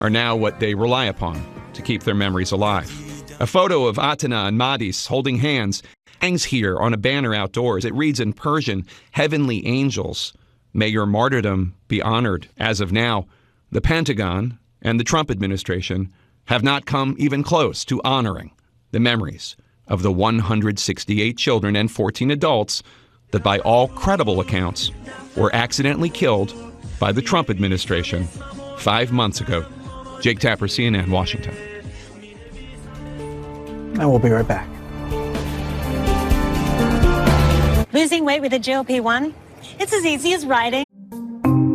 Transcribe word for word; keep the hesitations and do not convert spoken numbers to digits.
are now what they rely upon to keep their memories alive. A photo of Atena and Madis holding hands hangs here on a banner outdoors. It reads in Persian, "Heavenly angels, may your martyrdom be honored." As of now, the Pentagon and the Trump administration have not come even close to honoring the memories of the one hundred sixty-eight children and fourteen adults that, by all credible accounts, were accidentally killed by the Trump administration five months ago. Jake Tapper, C N N, Washington. And we'll be right back. Losing weight with a G L P one? It's as easy as riding